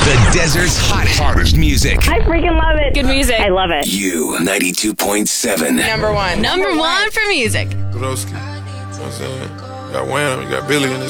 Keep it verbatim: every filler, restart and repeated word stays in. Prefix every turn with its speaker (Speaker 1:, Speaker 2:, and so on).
Speaker 1: The desert's hot, hottest music.
Speaker 2: I freaking love it.
Speaker 3: Good music.
Speaker 2: I love it.
Speaker 1: You ninety-two point seven.
Speaker 4: Number one.
Speaker 3: Number one for music.
Speaker 5: Grosky. You know what I'm saying? You got Wham, you got Billy in this